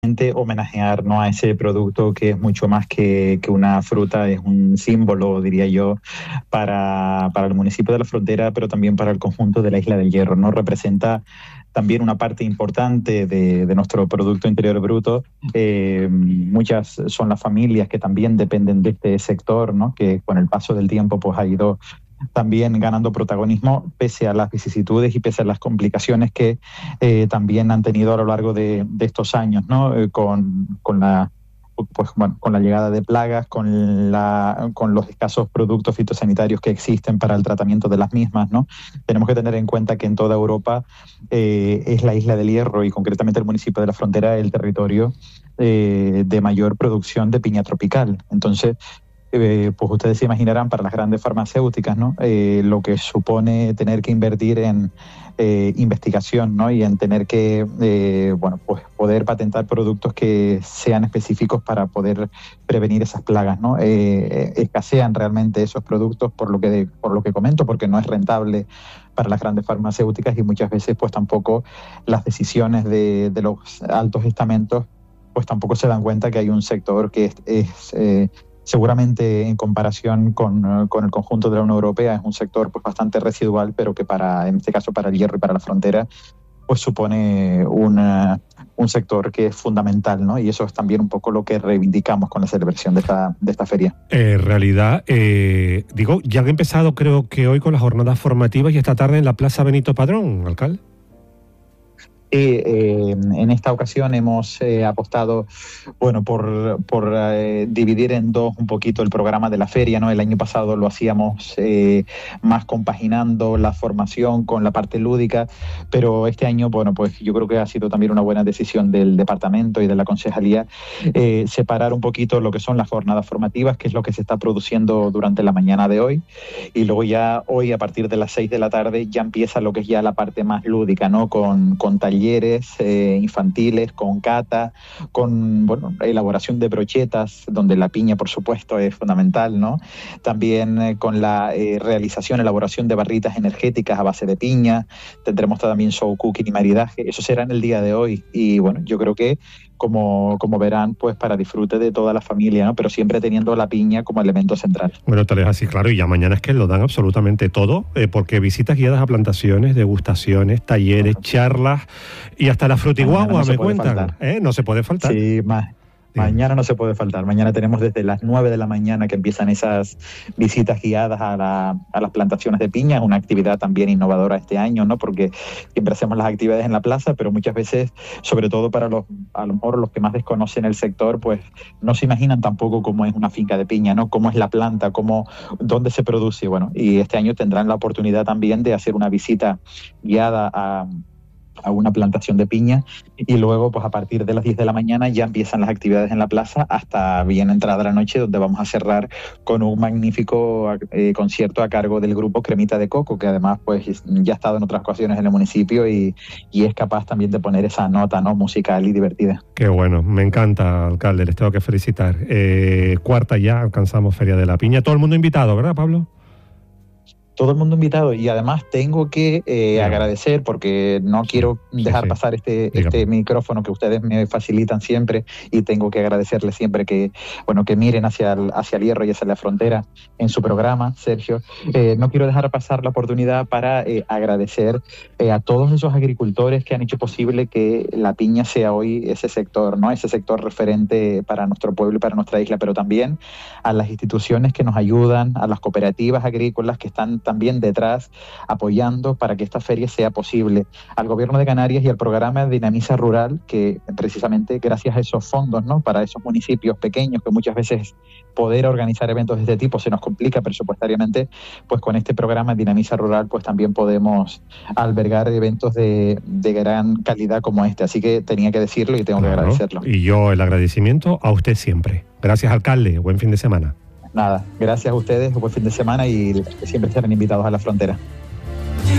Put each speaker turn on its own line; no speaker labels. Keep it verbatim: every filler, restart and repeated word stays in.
homenajear, ¿no?, a ese producto que es mucho más que, que una fruta, es un símbolo, diría yo, para, para el municipio de La Frontera, pero también para el conjunto de la Isla del Hierro, ¿no? Representa también una parte importante de, de nuestro Producto Interior Bruto. Eh, muchas son las familias que también dependen de este sector, ¿no?, que con el paso del tiempo pues ha ido también ganando protagonismo pese a las vicisitudes y pese a las complicaciones que eh, también han tenido a lo largo de, de estos años, ¿no? Eh, con, con la pues bueno, con la llegada de plagas, con la con los escasos productos fitosanitarios que existen para el tratamiento de las mismas, ¿no? Tenemos que tener en cuenta que en toda Europa eh, es la Isla del Hierro y concretamente el municipio de La Frontera el territorio eh, de mayor producción de piña tropical. Entonces, Eh, pues ustedes se imaginarán para las grandes farmacéuticas, ¿no?, eh, lo que supone tener que invertir en eh, investigación, ¿no?, y en tener que eh, bueno, pues poder patentar productos que sean específicos para poder prevenir esas plagas, ¿no? Eh, escasean realmente esos productos por lo que por lo que comento, porque no es rentable para las grandes farmacéuticas y muchas veces pues tampoco las decisiones de, de los altos estamentos pues tampoco se dan cuenta que hay un sector que es, es eh, seguramente en comparación con, con el conjunto de la Unión Europea es un sector pues bastante residual, pero que para, en este caso para el hierro y para La Frontera, pues supone una, un sector que es fundamental, ¿no? Y eso es también un poco lo que reivindicamos con la celebración de esta, de esta feria.
En realidad, eh, digo, ya han empezado creo que hoy con las jornadas formativas y esta tarde en la Plaza Benito Padrón, alcalde.
Eh, eh, en esta ocasión hemos eh, apostado, bueno, por, por eh, dividir en dos un poquito el programa de la feria, ¿no? El año pasado lo hacíamos eh, más compaginando la formación con la parte lúdica, pero este año, bueno, pues yo creo que ha sido también una buena decisión del departamento y de la concejalía eh, separar un poquito lo que son las jornadas formativas, que es lo que se está produciendo durante la mañana de hoy, y luego ya hoy a partir de las seis de la tarde ya empieza lo que es ya la parte más lúdica, ¿no? Con, con talleres talleres eh, infantiles, con cata, con bueno, elaboración de brochetas, donde la piña, por supuesto, es fundamental, ¿no? También eh, con la eh, realización, elaboración de barritas energéticas a base de piña. Tendremos también show cooking y maridaje. Eso será en el día de hoy. Y bueno, yo creo que Como, como verán, pues para disfrute de toda la familia, ¿no? Pero siempre teniendo la piña como elemento central.
Bueno, tal vez así, claro, y ya mañana es que lo dan absolutamente todo, eh, porque visitas guiadas a plantaciones, degustaciones, talleres, charlas y hasta la frutiguagua, no me cuentan. ¿Eh? No se puede faltar.
Sí, más. Mañana no se puede faltar. Mañana tenemos desde las nueve de la mañana que empiezan esas visitas guiadas a, la, a las plantaciones de piña. Es una actividad también innovadora este año, ¿no? Porque siempre hacemos las actividades en la plaza, pero muchas veces, sobre todo para los, a lo mejor los que más desconocen el sector, pues no se imaginan tampoco cómo es una finca de piña, ¿no? Cómo es la planta, cómo, dónde se produce. Bueno, y este año tendrán la oportunidad también de hacer una visita guiada a a una plantación de piña y luego pues a partir de las diez de la mañana ya empiezan las actividades en la plaza hasta bien entrada la noche, donde vamos a cerrar con un magnífico eh, concierto a cargo del grupo Cremita de Coco, que además pues ya ha estado en otras ocasiones en el municipio y, y es capaz también de poner esa nota, ¿no?, musical y divertida.
Qué bueno, me encanta, alcalde, les tengo que felicitar. Eh, cuarta ya, alcanzamos Feria de la Piña. Todo el mundo invitado, ¿verdad, Pablo?
Todo el mundo invitado, y además tengo que eh, agradecer, porque no quiero sí, dejar sí, pasar este, este micrófono que ustedes me facilitan siempre, y tengo que agradecerles siempre que, bueno, que miren hacia el, hacia el Hierro y hacia La Frontera en su programa, Sergio. Eh, no quiero dejar pasar la oportunidad para eh, agradecer eh, a todos esos agricultores que han hecho posible que la piña sea hoy ese sector, ¿no? Ese sector referente para nuestro pueblo y para nuestra isla, pero también a las instituciones que nos ayudan, a las cooperativas agrícolas que están también detrás apoyando para que esta feria sea posible, al Gobierno de Canarias y al programa Dinamiza Rural, que precisamente gracias a esos fondos, ¿no?, para esos municipios pequeños que muchas veces poder organizar eventos de este tipo se nos complica presupuestariamente, pues con este programa Dinamiza Rural pues también podemos albergar eventos de, de gran calidad como este, así que tenía que decirlo y tengo claro, que agradecerlo.
Y yo el agradecimiento a usted siempre. Gracias, alcalde, buen fin de semana.
Nada, gracias a ustedes, buen fin de semana y siempre estarán invitados a La Frontera.